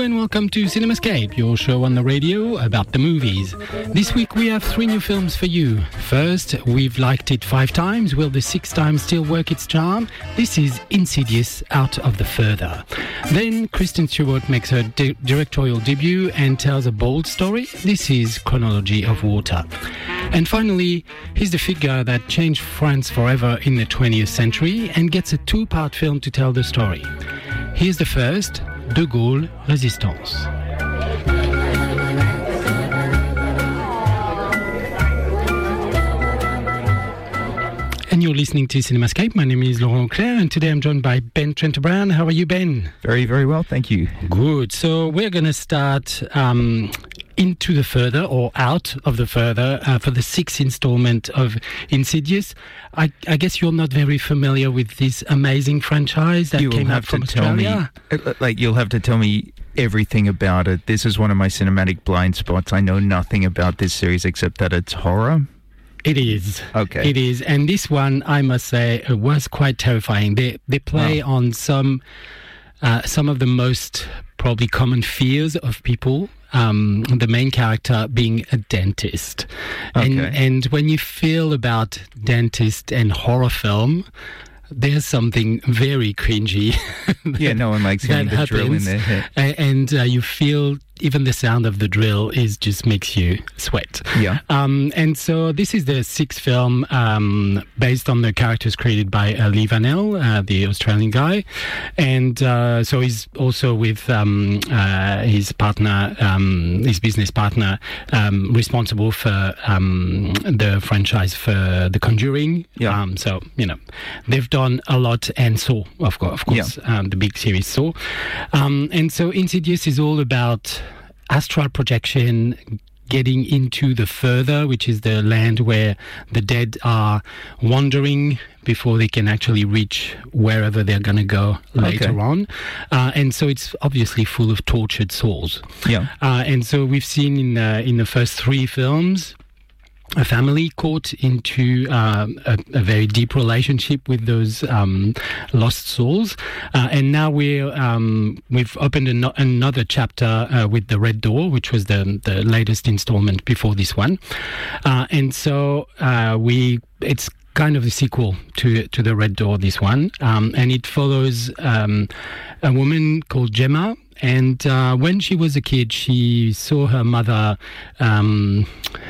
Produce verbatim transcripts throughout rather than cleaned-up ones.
and welcome to Cinemascape, your show on the radio about the movies. This week we have three new films for you. First, We've Liked It Five Times. Will the sixth time still work its charm? This is Insidious Out of the Further. Then Kristen Stewart makes her di- directorial debut and tells a bold story. This is Chronology of Water. And finally, he's the figure that changed France forever in the twentieth century and gets a two-part film to tell the story. Here's the first, De Gaulle, Résistance. And you're listening to Cinemascape. My name is Laurent Claire, and today I'm joined by Ben Trentebrand. How are you, Ben? Very, very well, thank you. Good. So we're going to start um, into the further, or out of the further, uh, for the sixth installment of Insidious. I, I guess you're not very familiar with this amazing franchise that you came out from Australia. Me, like, you'll have to tell me everything about it. This is one of my cinematic blind spots. I know nothing about this series except that it's horror. It is. Okay. It is. And this one, I must say, was quite terrifying. They they play wow. on some uh, some of the most probably common fears of people. Um, the main character being a dentist. Okay. And, and when you feel about dentist and horror film, there's something very cringy. Yeah, no one likes hearing the drill in their head. And uh, you feel even the sound of the drill is just makes you sweat. Yeah. Um, and so this is the sixth film um, based on the characters created by uh, Lee Vanell, uh, the Australian guy. And uh, so he's also with um, uh, his partner, um, his business partner, um, responsible for um, the franchise for The Conjuring. Yeah. Um, so, you know, they've done a lot, and Saw, of course, of course yeah. um, the big series Saw. Um, and so Insidious is all about astral projection, getting into the further, which is the land where the dead are wandering before they can actually reach wherever they're going to go later okay. on. Uh, and so it's obviously full of tortured souls. Yeah. Uh, and so we've seen in, uh, in the first three films a family caught into uh, a, a very deep relationship with those um, lost souls, uh, and now we're um, we've opened an- another chapter uh, with The Red Door, which was the the latest installment before this one, uh, and so uh, we it's kind of a sequel to to The Red Door, this one, um, and it follows um, a woman called Gemma. And uh, when she was a kid, she saw her mother Um,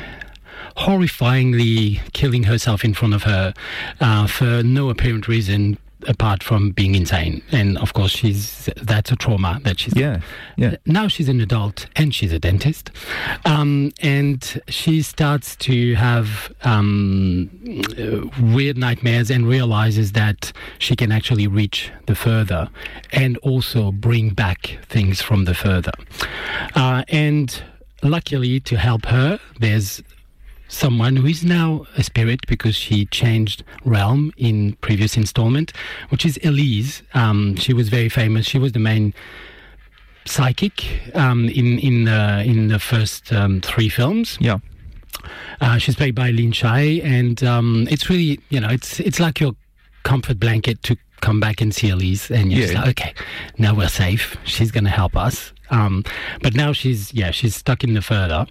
horrifyingly killing herself in front of her uh, for no apparent reason apart from being insane. And of course, she's that's a trauma that she's yeah yeah now she's an adult and she's a dentist, um, and she starts to have um, weird nightmares and realizes that she can actually reach the further and also bring back things from the further, uh, and luckily to help her, there's someone who is now a spirit because she changed realm in previous installment, which is Elise. Um, she was very famous. She was the main psychic um, in in the in the first um, three films. Yeah. Uh, she's played by Lin Shaye, and um, it's really, you know, it's it's like your comfort blanket to come back and see Elise, and you're yeah. just like, okay, now we're safe. She's going to help us. Um, but now she's yeah she's stuck in the further.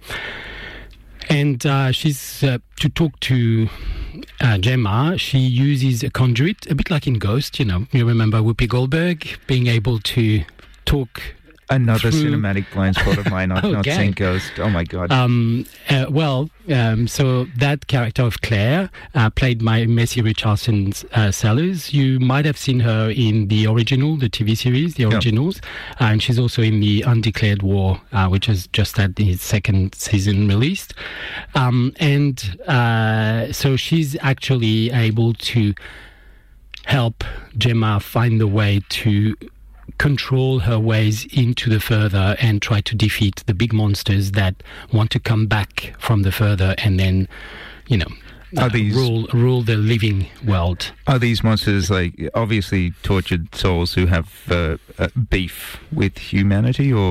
And uh, she's, uh, to talk to uh, Gemma, she uses a conduit, a bit like in Ghost, you know. You remember Whoopi Goldberg being able to talk Another through... cinematic blind spot of mine. I've okay. not seen Ghost. Oh, my God. Um, uh, well, um, so that character of Claire, uh, played by Macy Richardson uh, Sellers, you might have seen her in the original, the T V series, the originals. Yep. Uh, and she's also in the Undeclared War, uh, which has just had its second season released. Um, and uh, so she's actually able to help Gemma find the way to control her ways into the further and try to defeat the big monsters that want to come back from the further and then, you know, uh, these, rule rule the living world. Are these monsters like obviously tortured souls who have uh, uh, beef with humanity, or?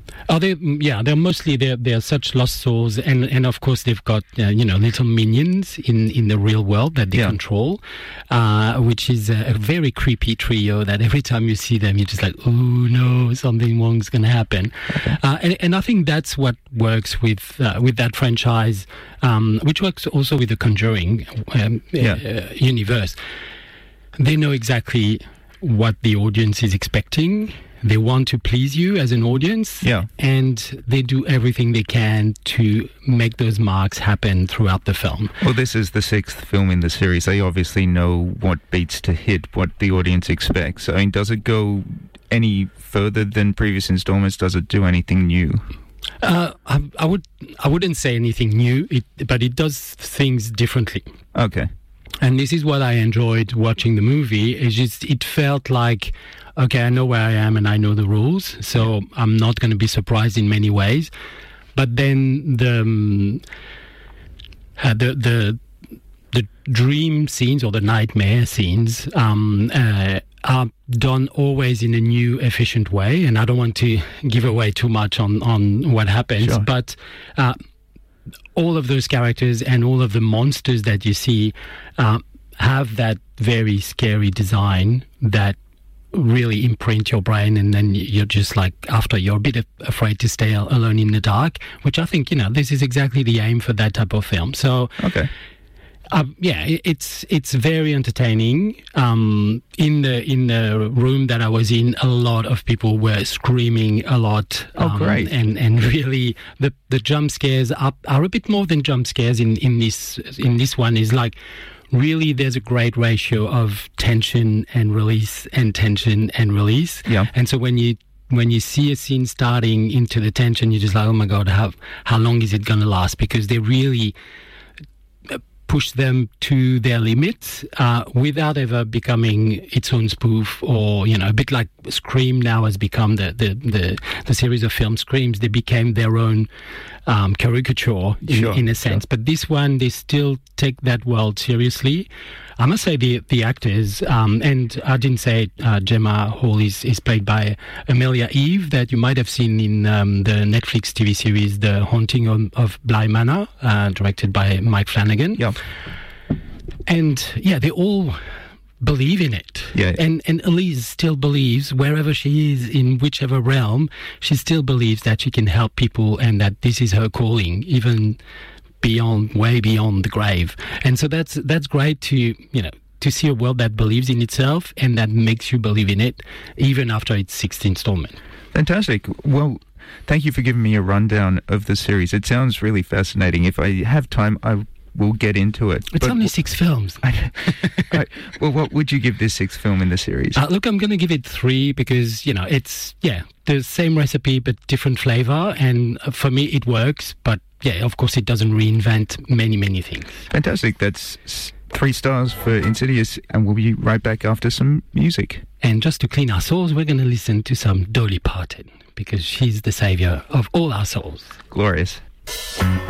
Oh, they, yeah, they're mostly they're they're such lost souls, and, and of course they've got uh, you know little minions in, in the real world that they yeah. control, uh, which is a, a very creepy trio. That every time you see them, you're just like, oh no, something wrong's going to happen, okay. uh, and and I think that's what works with uh, with that franchise, um, which works also with the Conjuring um, yeah. uh, universe. They know exactly what the audience is expecting. They want to please you as an audience, yeah. and they do everything they can to make those marks happen throughout the film. Well, this is the sixth film in the series. They obviously know what beats to hit, what the audience expects. I mean, does it go any further than previous installments? Does it do anything new? Uh, I, I would, I wouldn't say anything new, it, but it does things differently. Okay. And this is what I enjoyed watching the movie. It's just, it felt like, okay, I know where I am and I know the rules, so I'm not going to be surprised in many ways. But then the um, uh, the the the dream scenes or the nightmare scenes um, uh, are done always in a new, efficient way. And I don't want to give away too much on on what happens, sure. but. Uh, all of those characters and all of the monsters that you see uh, have that very scary design that really imprint your brain, and then you're just like, after you're a bit afraid to stay alone in the dark, which I think, you know, this is exactly the aim for that type of film. So, okay. Um, yeah, it's it's very entertaining. Um, in the in the room that I was in, a lot of people were screaming a lot. Oh, um, great! And and really, the the jump scares are, are a bit more than jump scares in, in this in this one. Is like, really, there's a great ratio of tension and release, and tension and release. Yeah. And so when you when you see a scene starting into the tension, you're just like, oh my god, how how long is it going to last? Because they really push them to their limits uh, without ever becoming its own spoof, or, you know, a bit like Scream now has become the, the, the, the series of film Screams. They became their own um, caricature in, sure, in a sense. Sure. But this one, they still take that world seriously. I must say the the actors, um, and I didn't say it, uh, Gemma Hall is, is played by Amelia Eve, that you might have seen in um, the Netflix T V series The Haunting of, of Bly Manor, uh, directed by Mike Flanagan. Yeah. And yeah, they all believe in it. Yeah. And and Elise still believes, wherever she is, in whichever realm, she still believes that she can help people and that this is her calling, even beyond, way beyond the grave. And so that's that's great to, you know, to see a world that believes in itself and that makes you believe in it, even after its sixth installment. Fantastic. Well, thank you for giving me a rundown of the series. It sounds really fascinating. If I have time, I will get into it. It's but only six films. I, I, well, what would you give this sixth film in the series? Uh, look, I'm going to give it three because, you know, it's, yeah, the same recipe but different flavor. And for me, it works. But, yeah, of course, it doesn't reinvent many, many things. Fantastic. That's three stars for Insidious. And we'll be right back after some music. And just to clean our souls, we're going to listen to some Dolly Parton because she's the savior of all our souls. Glorious.